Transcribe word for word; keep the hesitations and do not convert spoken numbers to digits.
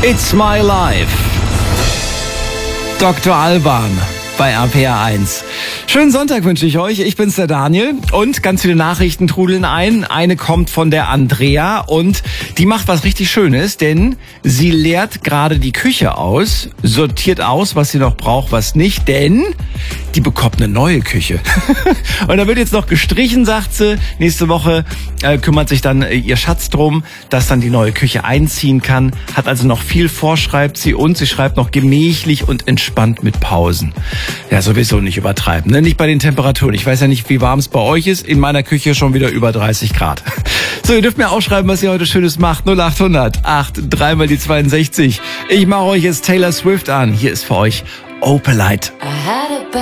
It's My Life. Doktor Alban bei R P R eins. Schönen Sonntag wünsche ich euch. Ich bin's, der Daniel. Und ganz viele Nachrichten trudeln ein. Eine kommt von der Andrea und die macht was richtig Schönes, denn sie leert gerade die Küche aus, sortiert aus, was sie noch braucht, was nicht, denn die bekommt eine neue Küche. Und da wird jetzt noch gestrichen, sagt sie. Nächste Woche äh, kümmert sich dann äh, ihr Schatz drum, dass dann die neue Küche einziehen kann. Hat also noch viel vor, schreibt sie. Und sie schreibt noch gemächlich und entspannt mit Pausen. Ja, sowieso nicht übertreiben, ne? Nicht bei den Temperaturen. Ich weiß ja nicht, wie warm es bei euch ist. In meiner Küche schon wieder über dreißig Grad. So, ihr dürft mir auch schreiben, was ihr heute Schönes macht. null acht hundert acht, drei mal die zweiundsechzig. Ich mache euch jetzt Taylor Swift an. Hier ist für euch Opalite.